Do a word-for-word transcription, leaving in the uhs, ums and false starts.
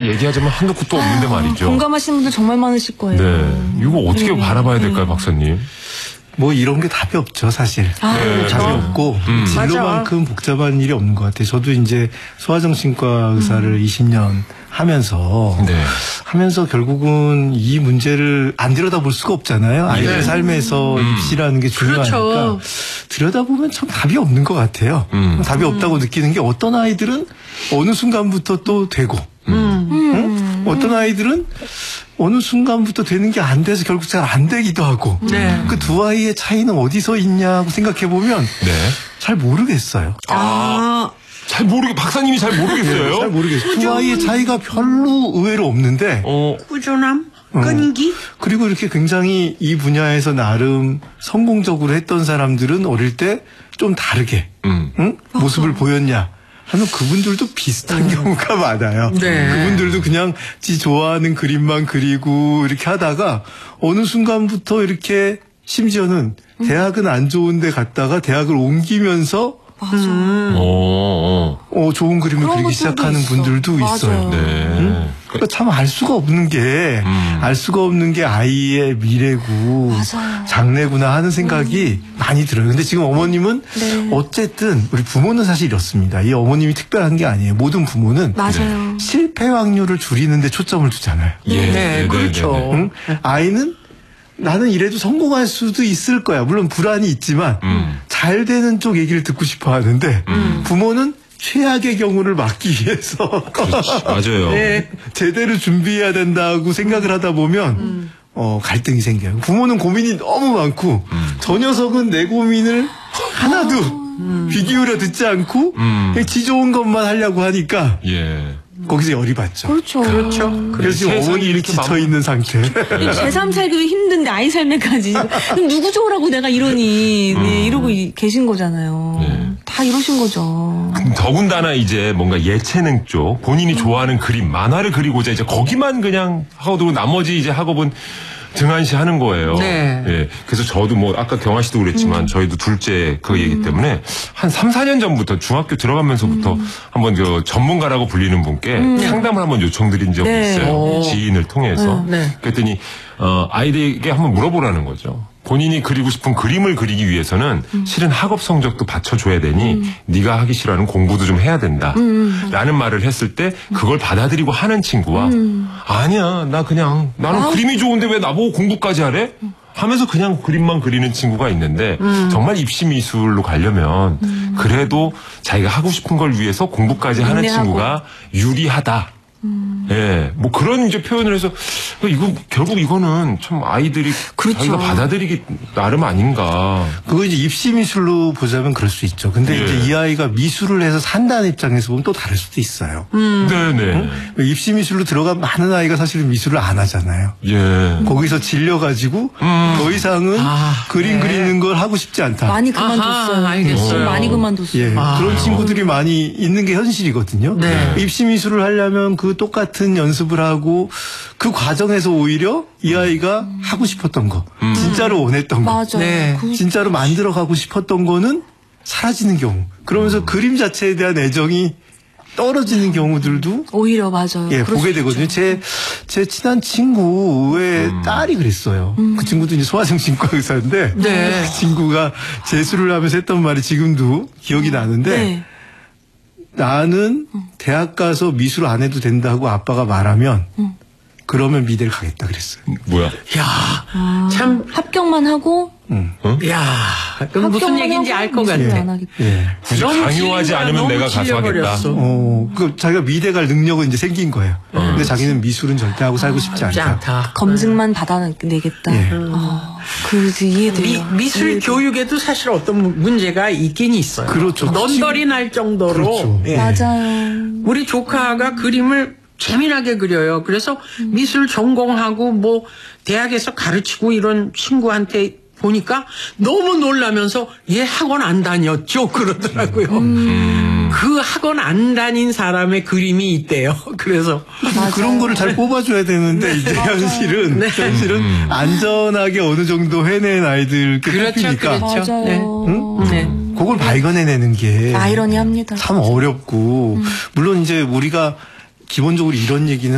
얘기하자면 한도 끝도 없는데 말이죠. 공감하시는 분들 정말 많으실 거예요. 네. 이거 어떻게 네. 바라봐야 될까요, 네. 박사님? 뭐 이런 게 답이 없죠, 사실. 아, 네, 답이 그렇죠. 없고 음. 진로만큼 복잡한 일이 없는 것 같아요. 저도 이제 소아정신과 의사를 음. 이십 년 하면서 네. 하면서 결국은 이 문제를 안 들여다볼 수가 없잖아요. 아이들 네. 삶에서 음. 입시라는 게 중요하니까 그렇죠. 들여다보면 참 답이 없는 것 같아요. 음. 답이 없다고 느끼는 게 어떤 아이들은 어느 순간부터 또 되고 음. 응? 어떤 아이들은 어느 순간부터 되는 게 안 돼서 결국 잘 안 되기도 하고 네. 그 두 아이의 차이는 어디서 있냐고 생각해 보면 네. 잘 모르겠어요. 아, 잘 모르게, 박사님이 잘 모르겠어요? 잘 모르겠어요. 두 아이의 차이가 별로 의외로 없는데 어, 꾸준함, 어. 끈기. 그리고 이렇게 굉장히 이 분야에서 나름 성공적으로 했던 사람들은 어릴 때 좀 다르게 음. 응? 모습을 보였냐 하면 그분들도 비슷한 경우가 많아요. 네. 그분들도 그냥 지 좋아하는 그림만 그리고 이렇게 하다가 어느 순간부터 이렇게 심지어는 대학은 안 좋은 데 갔다가 대학을 옮기면서 맞아. 음. 어, 어. 어, 좋은 그림을 그런 그리기 것들도 시작하는 있어. 분들도 맞아요. 있어요. 네. 응? 그러니까 참 알 수가 없는 게, 음. 알 수가 없는 게 아이의 미래고, 맞아요. 장래구나 하는 생각이 많이 들어요. 근데 지금 어머님은 네. 어쨌든, 우리 부모는 사실 이렇습니다. 이 어머님이 특별한 게 아니에요. 모든 부모는 맞아요. 실패 확률을 줄이는데 초점을 두잖아요. 예. 네, 그렇죠. 응? 아이는 나는 이래도 성공할 수도 있을 거야. 물론 불안이 있지만, 음. 잘 되는 쪽 얘기를 듣고 싶어 하는데, 부모는 최악의 경우를 막기 위해서 그렇지. 맞아요. 네. 제대로 준비해야 된다고 생각을 하다 보면 어, 갈등이 생겨요. 부모는 고민이 너무 많고 저 녀석은 내 고민을 하나도 귀 기울여 듣지 않고 음. 그냥 지 좋은 것만 하려고 하니까 예. 거기서 열이 받죠. 그렇죠. 그렇죠. 그래서 지금 세상이 어머님이 이렇게 지쳐 맘- 있는 상태. 제삼 살기도 힘든데 아이 삶에까지. 그럼 누구 좋으라고 내가 이러니. 네, 이러고 이- 계신 거잖아요. 네. 다 이러신 거죠. 더군다나 이제 뭔가 예체능 쪽 본인이 좋아하는 그림 만화를 그리고자 이제 거기만 그냥 하고도 나머지 이제 학업은 등한시 하는 거예요. 네. 예. 그래서 저도 뭐 아까 경아 씨도 그랬지만 저희도 둘째 그 얘기 때문에 한 삼, 사 년 전부터 중학교 들어가면서부터 한번 저 전문가라고 불리는 분께 상담을 한번 요청드린 적이 네. 있어요. 오. 지인을 통해서. 네. 그랬더니 어, 아이들에게 한번 물어보라는 거죠. 본인이 그리고 싶은 그림을 그리기 위해서는 실은 학업 성적도 받쳐줘야 되니 네가 하기 싫어하는 공부도 좀 해야 된다. 라는 말을 했을 때 그걸 받아들이고 하는 친구와 아니야 나 그냥 나는 아. 그림이 좋은데 왜 나보고 공부까지 하래? 하면서 그냥 그림만 그리는 친구가 있는데 정말 입시 미술로 가려면 그래도 자기가 하고 싶은 걸 위해서 공부까지 하는 인내하고. 친구가 유리하다. 예, 뭐 그런 이제 표현을 해서 이거 결국 이거는 참 아이들이 그렇죠. 자기가 받아들이기 나름 아닌가. 그거 이제 입시 미술로 보자면 그럴 수 있죠. 근데 예. 이제 이 아이가 미술을 해서 산다는 입장에서 보면 또 다를 수도 있어요. 네네. 입시 미술로 들어간 많은 아이가 사실은 미술을 안 하잖아요. 예. 거기서 질려가지고 더 이상은 아, 그림 네. 그리는 걸 하고 싶지 않다. 많이 그만뒀어요. 아하, 알겠어요. 많이 그만뒀어요. 예, 아. 그런 친구들이 많이 있는 게 현실이거든요. 네. 입시 미술을 하려면 그 똑같은 연습을 하고 그 과정에서 오히려 이 아이가 하고 싶었던 거, 진짜로 원했던 거, 맞아. 네. 그, 진짜로 만들어가고 싶었던 거는 사라지는 경우. 그러면서 그림 자체에 대한 애정이 떨어지는 경우들도 오히려 맞아요. 예, 그럴 보게 수 되거든요. 있죠. 제, 제 친한 친구의 딸이 그랬어요. 그 친구도 이제 소아정신과 의사인데, 네. 그 친구가 재수를 하면서 했던 말이 지금도 기억이 나는데, 네. 나는 대학 가서 미술 안 해도 된다고 아빠가 말하면, 그러면 미대를 가겠다 그랬어요. 뭐야? 야, 참, 합격만 하고 음. 야, 그럼 무슨 합격만 얘기인지 하고 알 것 미술을 같아. 안 하겠다. 예. 굳이 너무 강요하지 질린 거야, 않으면 너무 내가 가서 하겠다. 질려버렸어. 어, 그 자기가 미대 갈 능력은 이제 생긴 거예요. 근데 자기는 미술은 절대 하고 살고 싶지 쉽지 않다. 않다. 검증만 받아내겠다. 예. 아, 그래서 이해돼요. 미, 미술 이해돼요. 교육에도 사실 어떤 문제가 있긴 있어요. 그렇죠. 넌더리 날 정도로. 그렇죠. 예. 맞아요. 우리 조카가 그림을 재미나게 그려요. 그래서 미술 전공하고 뭐 대학에서 가르치고 이런 친구한테 보니까 너무 놀라면서 얘 학원 안 다녔죠? 그러더라고요. 그 학원 안 다닌 사람의 그림이 있대요. 그래서 맞아요. 그런 거를 잘 뽑아줘야 되는데 이제 현실은 네. 현실은 안전하게 어느 정도 해낸 아이들께 그렇죠, 뽑히니까 그렇죠. 맞아요. 네. 응? 네. 그걸 발견해내는 게 아이러니합니다. 참 어렵고 물론 이제 우리가 기본적으로 이런 얘기는